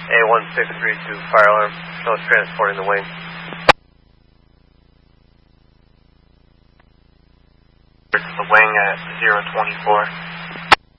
A1632, fire alarm. Show us transporting the wing. The wing at 024.